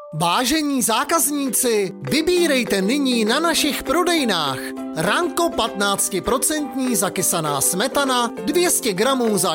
Vážení zákazníci, vybírejte nyní na našich prodejnách. Ranko 15% zakysaná smetana 200 gramů za